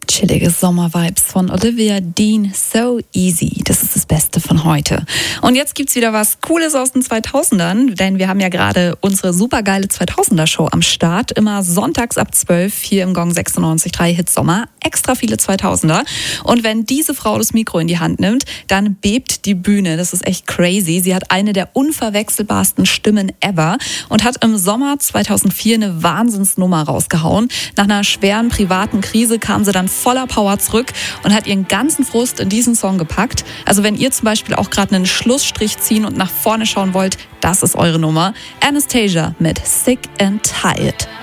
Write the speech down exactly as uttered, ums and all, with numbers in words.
Chillige Sommervibes von Olivia Dean, So Easy. Das ist das Beste von heute. Und jetzt gibt's wieder was Cooles aus den zweitausendern, denn wir haben ja gerade unsere supergeile zweitausender-Show am Start. Immer sonntags ab zwölf hier im Gong sechsundneunzig Komma drei Hit Sommer. Extra viele zweitausender. Und wenn diese Frau das Mikro in die Hand nimmt, dann bebt die Bühne. Das ist echt crazy. Sie hat eine der unverwechselbarsten Stimmen ever und hat im Sommer zweitausendvier eine Wahnsinnsnummer rausgehauen. Nach einer schweren privaten Krise kam sie dann voller Power zurück und hat ihren ganzen Frust in diesen Song gepackt. Also wenn ihr zum Beispiel auch gerade einen Schlussstrich ziehen und nach vorne schauen wollt, das ist eure Nummer. Anastasia mit Sick and Tired.